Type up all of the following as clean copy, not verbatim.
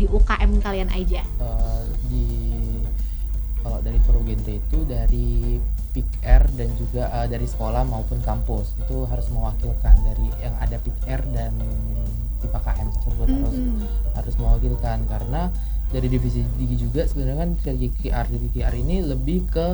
di UKM kalian aja? Kalau dari forum genre itu dari PIKR dan juga dari sekolah maupun kampus itu harus mewakilkan dari yang ada PIKR dan pipa KM tersebut harus mewakilkan, karena dari divisi Digi juga sebenarnya kan dari KR ini lebih ke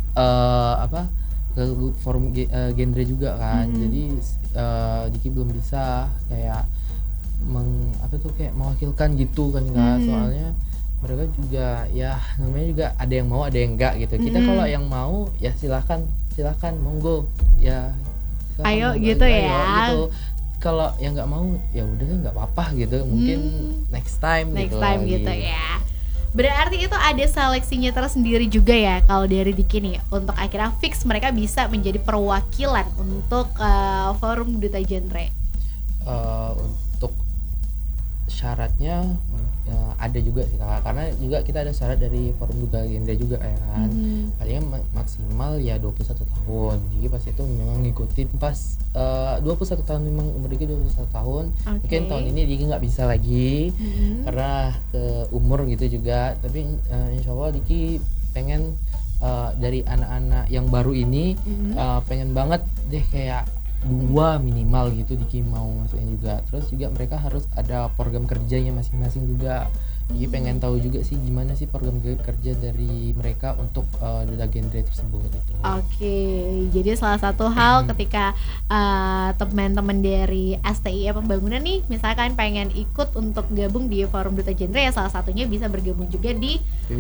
ke forum genre juga kan. Jadi Diki belum bisa kayak kayak mewakilkan gitu kan Kak. Soalnya mereka juga ya namanya juga ada yang mau ada yang enggak gitu. Kita kalau yang mau ya silakan monggo ya ayo gitu ya gitu. Kalau yang nggak mau ya udah nggak apa-apa gitu, mungkin next time gitu ya. Berarti itu ada seleksinya tersendiri juga ya kalau dari Diki nih, untuk akhirnya fix mereka bisa menjadi perwakilan untuk forum duta genre. Untuk syaratnya ada juga sih Kak, karena juga kita ada syarat dari forum duta genre juga ya kan. Paling maksimal ya 21 tahun. Jadi pas itu memang ngikutin pas 21 tahun, memang umur Diki 21 tahun. Mungkin tahun ini Diki nggak bisa lagi karena ke umur gitu juga, tapi insya Allah Diki pengen dari anak-anak yang baru ini pengen banget deh kayak 2 minimal gitu Diki mau masukin juga. Terus juga mereka harus ada program kerjanya masing-masing juga. Jadi pengen tahu juga sih gimana sih program kerja dari mereka untuk duta genre tersebut itu. Oke, jadi salah satu hal ketika teman-teman dari STIE Pembangunan nih misalkan pengen ikut untuk gabung di forum duta genre, ya salah satunya bisa bergabung juga di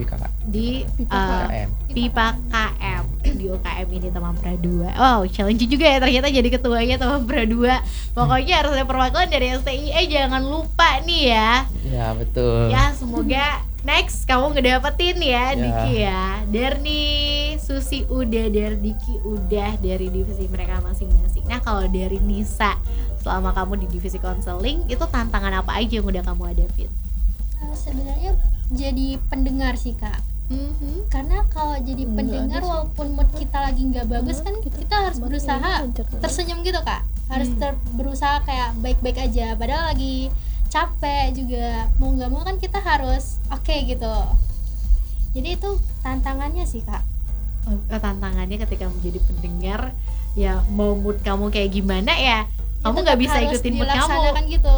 Pipa KM di UKM ini Temapra 2. Wow, challenge juga ya ternyata jadi ketuanya Temapra 2. Pokoknya harus ada perwakilan dari STIE, jangan lupa nih ya. Ya betul. Ya semoga next kamu ngedapetin ya Diki ya. Derni, Susi udah, Diki udah dari divisi mereka masing-masing. Nah kalau dari Nisa, selama kamu di divisi konseling itu tantangan apa aja yang udah kamu hadapin? Sebenarnya jadi pendengar sih Kak. Karena kalau jadi pendengar walaupun mood kita lagi nggak bagus kan kita harus berusaha tersenyum gitu Kak. Harus berusaha kayak baik-baik aja. Padahal lagi capek juga, mau nggak mau kan kita harus oke gitu. Jadi itu tantangannya sih Kak. Tantangannya ketika menjadi pendengar ya, mau mood kamu kayak gimana ya kamu nggak bisa ikutin mood kamu gitu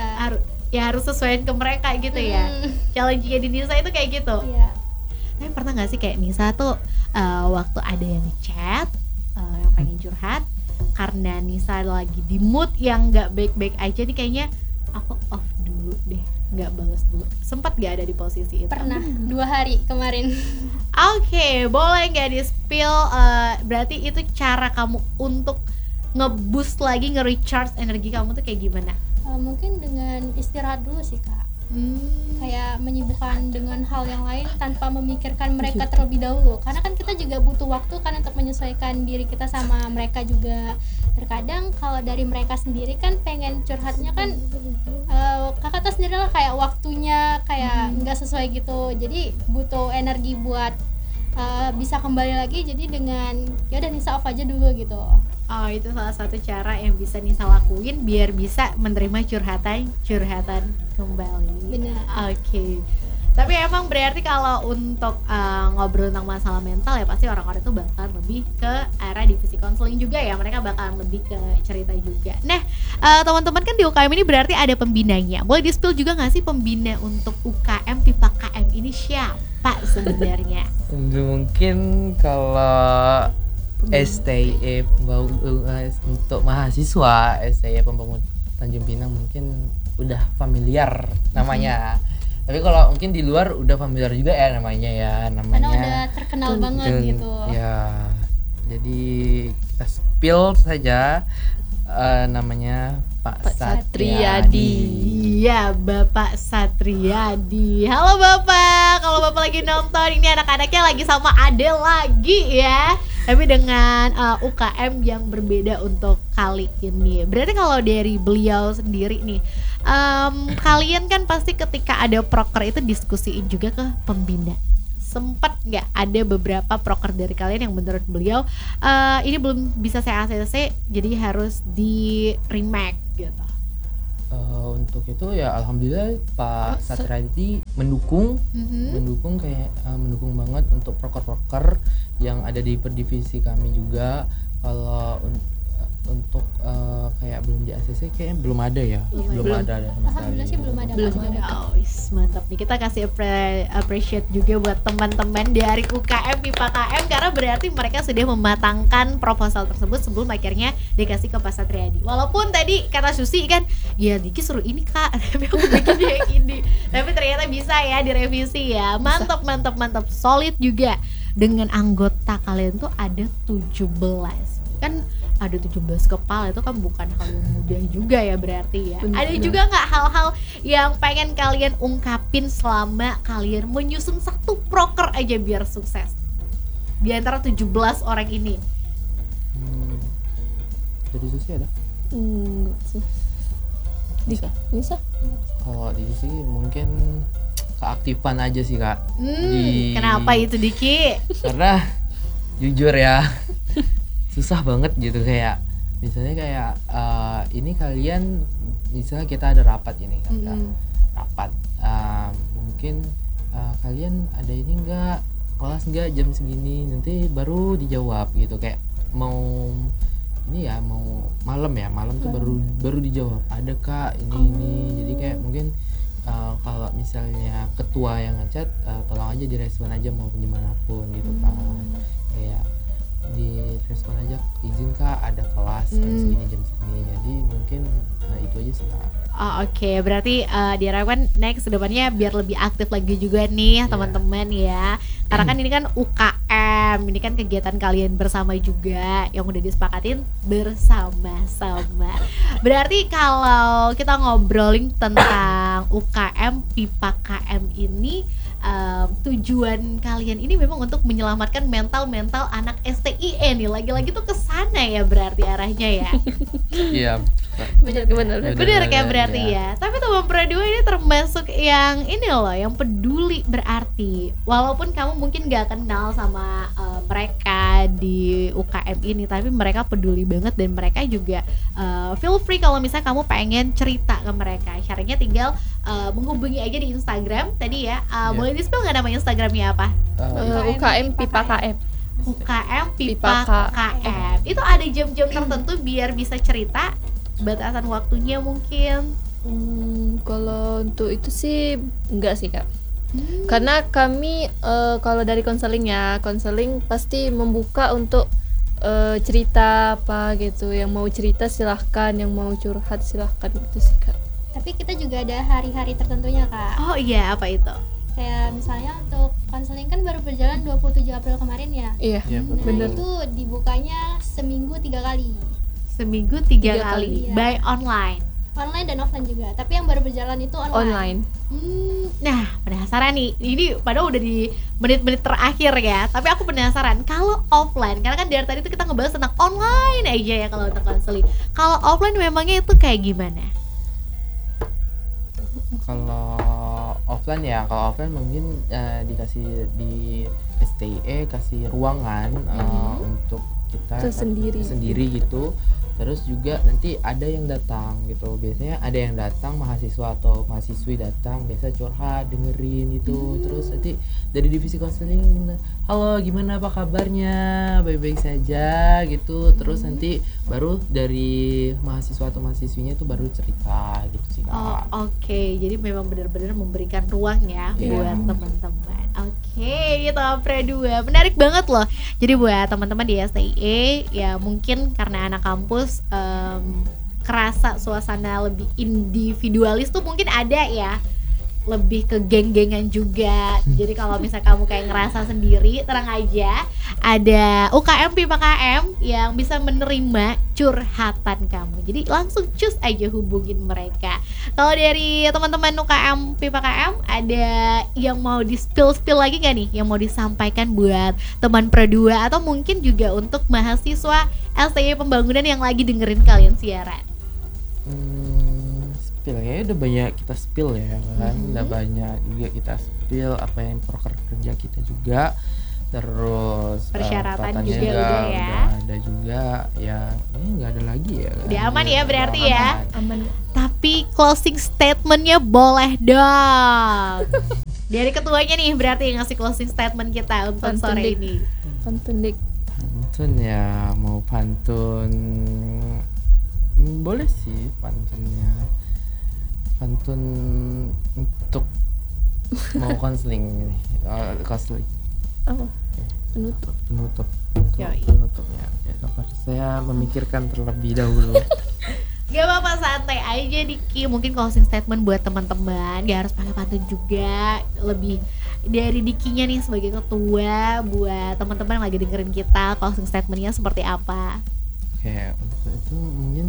ya. Harus sesuaiin ke mereka gitu ya. Challenge-nya di Nisa itu kayak gitu. Tapi pernah nggak sih kayak Nisa tuh waktu ada yang chat yang pengen curhat, karena Nisa lagi di mood yang nggak baik-baik aja nih, kayaknya aku off dulu deh, nggak balas dulu. Sempat nggak ada di posisi itu? Pernah, 2 hari kemarin. Oke, boleh nggak di-spill berarti itu cara kamu untuk nge-boost lagi, nge-recharge energi kamu tuh kayak gimana? Mungkin dengan istirahat dulu sih Kak. Kayak menyibukkan dengan hal yang lain tanpa memikirkan mereka terlebih dahulu, karena kan kita juga butuh waktu kan untuk menyesuaikan diri kita sama mereka juga. Terkadang kalau dari mereka sendiri kan pengen curhatnya kan kakak tahu sendiri lah, kayak waktunya kayak nggak sesuai gitu, jadi butuh energi buat bisa kembali lagi. Jadi dengan ya udah Nisa off aja dulu gitu. Oh, itu salah satu cara yang bisa Nisa lakuin biar bisa menerima curhatan kembali. Benar. Oke. Tapi emang berarti kalau untuk ngobrol tentang masalah mental ya pasti orang-orang itu bakalan lebih ke arah divisi konseling juga ya. Mereka bakalan lebih ke cerita juga. Nah, teman-teman kan di UKM ini berarti ada pembinanya. Boleh di-spill juga nggak sih pembina untuk UKM Pipa KM ini siapa sebenarnya? Mungkin kalau STIE untuk mahasiswa STIE Pembangunan Tanjung Pinang mungkin udah familiar namanya. Tapi kalau mungkin di luar udah familiar juga ya namanya karena udah terkenal banget gitu ya. Jadi kita spill saja namanya Pak Satriadi. Iya, Bapak Satriadi. Halo Bapak, kalau Bapak lagi nonton, ini anak-anaknya lagi sama Ade lagi ya. Tapi dengan UKM yang berbeda untuk kali ini. Berarti kalau dari beliau sendiri nih, kalian kan pasti ketika ada proker itu diskusiin juga ke pembina. Sempat nggak ada beberapa proker dari kalian yang menurut beliau ini belum bisa saya ACC, jadi harus di remake gitu? Untuk itu ya alhamdulillah Pak Satriadi mendukung kayak mendukung banget untuk proker-proker yang ada di per divisi kami juga. Kalau untuk kayak belum di ACC kayaknya belum ada ya, belum ada sama sekali. Alhamdulillah sih belum ada. Oh, mantap nih, kita kasih appreciate juga buat teman-teman dari UKM PIPA KM karena berarti mereka sudah mematangkan proposal tersebut sebelum akhirnya dikasih ke Pak Satriadi. Walaupun tadi kata Susi kan, ya Diki suruh ini Kak, tapi aku bikin kayak gini, tapi ternyata bisa ya direvisi ya. Mantap, solid juga. Dengan anggota kalian tuh ada 17 kan, ada 17 kepala itu kan bukan hal yang mudah juga ya berarti ya. Ada juga nggak hal-hal yang pengen kalian ungkapin selama kalian menyusun satu proker aja biar sukses di antara 17 orang ini? Jadi Susi ada? Enggak sih. Bisa? Kalau di sisi mungkin keaktifan aja sih Kak. Kenapa itu Diki? Karena jujur ya susah banget gitu, kayak misalnya kayak ini kalian misalnya kita ada rapat ini kan Kak. Rapat mungkin kalian ada ini enggak, kelas enggak jam segini, nanti baru dijawab gitu, kayak mau ini ya mau malam tuh baru dijawab ada Kak ini. Jadi kayak mungkin kalau misalnya ketua yang ngechat tolong aja direspon aja mau dimanapun gitu kan, kayak direspon aja izin Kak ada kelas jam segini. Jadi mungkin itu aja sih Kak. Oke. Berarti diharapkan next kedepannya biar lebih aktif lagi juga nih teman-teman ya. Karena kan ini kan UKM, ini kan kegiatan kalian bersama juga yang udah disepakatin bersama-sama. Berarti kalau kita ngobrolin tentang UKM PIPA KM ini, tujuan kalian ini memang untuk menyelamatkan mental anak STIE nih, lagi-lagi tuh kesana ya berarti arahnya ya. Iya. Bener kayak berarti ya. Tapi teman Pradua ini termasuk yang ini loh, yang peduli berarti. Walaupun kamu mungkin gak kenal sama mereka di UKM ini, tapi mereka peduli banget dan mereka juga feel free kalau misalnya kamu pengen cerita ke mereka. Caranya tinggal menghubungi aja di Instagram tadi ya. Boleh di-spell nggak namanya Instagramnya apa? UKM PIPA KM. UKM PIPA KM. Itu ada jam-jam tertentu biar bisa cerita, batasan waktunya mungkin? Kalau untuk itu sih enggak sih Kak. Karena kami kalau dari konseling pasti membuka untuk cerita apa gitu. Yang mau cerita silahkan, yang mau curhat silahkan gitu sih Kak. Tapi kita juga ada hari-hari tertentunya Kak. Oh iya, apa itu? Kayak misalnya untuk konseling kan baru berjalan 27 April kemarin ya. Iya, nah, bener. itu dibukanya seminggu 3 kali. Seminggu 3 kali. Iya. By online dan offline juga. Tapi yang baru berjalan itu online. Nah, penasaran nih. Ini padahal udah di menit-menit terakhir ya. Tapi aku penasaran kalau offline, karena kan dari tadi tuh kita ngebahas tentang online aja ya kalau untuk konseling. Kalau offline memangnya itu kayak gimana? Kalau offline mungkin dikasih di STIE kasih ruangan untuk kita sendiri gitu. Terus juga nanti ada yang datang gitu, biasanya ada yang datang mahasiswa atau mahasiswi datang, biasa curhat, dengerin gitu. Terus nanti dari divisi konseling, halo gimana, apa kabarnya, baik-baik saja gitu. Terus nanti baru dari mahasiswa atau mahasiswinya itu baru cerita gitu sih Kak. Oke. Jadi memang benar-benar memberikan ruang ya buat teman-teman. Oke, itu Pradua. Menarik banget loh. Jadi buat teman-teman di STIE ya, mungkin karena anak kampus kerasa suasana lebih individualis tuh mungkin ada ya, lebih ke geng-gengan juga. Jadi kalau misalnya kamu kayak ngerasa sendiri, tenang aja, ada UKM PIPA KM yang bisa menerima curhatan kamu. Jadi langsung cus aja hubungin mereka. Kalau dari teman-teman UKM PIPA KM, ada yang mau di spill lagi gak nih, yang mau disampaikan buat teman Pradua atau mungkin juga untuk mahasiswa STI Pembangunan yang lagi dengerin kalian siaran? Spill ya, udah banyak kita spill ya kan, udah banyak juga kita spill apa yang proker kerja kita juga. terus Persyaratan katanya juga udah ya. udah ada juga ya, ini nggak ada lagi ya. Udah aman ya berarti Udah ya. aman. Tapi closing statementnya boleh dong. Dari ketuanya nih berarti yang ngasih closing statement kita untuk Pantun, sore Dik. ini. Pantun Dik. Pantun ya, mau pantun boleh sih pantunnya. Pantun untuk mau konseling ini, konseling Apa? Penutup. penutup Yoi. penutupnya. Oke, kabar saya memikirkan terlebih dahulu. Gak apa-apa, santai aja Diki. Mungkin closing statement buat teman-teman, gak harus pakai pantun juga. Lebih dari Dikinya nih sebagai ketua, buat teman-teman yang lagi dengerin kita, closing statementnya seperti apa? Oke, untuk itu mungkin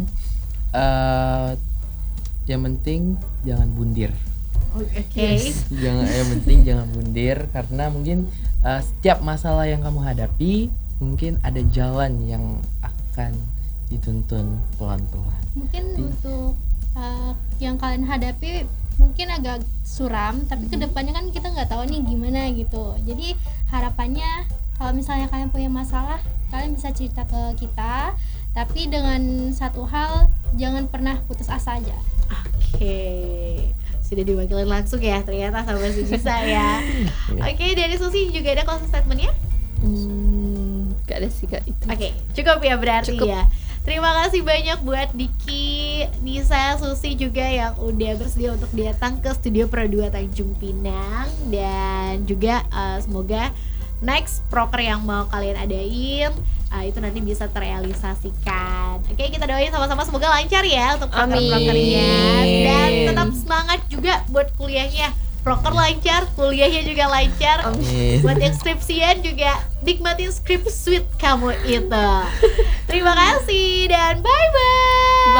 yang penting jangan bundir. Oke. Yang penting jangan bundir, karena mungkin setiap masalah yang kamu hadapi mungkin ada jalan yang akan dituntun pelan-pelan. Mungkin untuk yang kalian hadapi mungkin agak suram, tapi kedepannya kan kita nggak tahu nih gimana gitu. Jadi harapannya kalau misalnya kalian punya masalah, kalian bisa cerita ke kita, tapi dengan satu hal, jangan pernah putus asa aja. Oke. Sudah diwakilin langsung ya ternyata sama si Bisa ya. Oke, dari Susi juga ada closing statementnya? Gak ada sih Kak itu. Oke, cukup ya berarti Cukup. ya. Terima kasih banyak buat Diki, Nisa, Susi juga yang udah bersedia untuk datang ke Studio Pro 2 Tanjung Pinang. Dan juga semoga next proker yang mau kalian adain itu nanti bisa terrealisasikan. Oke, kita doain sama-sama semoga lancar ya untuk proker-prokernya. Dan tetap semangat juga buat kuliahnya. Proker lancar, kuliahnya juga lancar. Amin. Buat yang skripsian juga nikmatin skrip sweet kamu itu. Terima kasih dan bye-bye.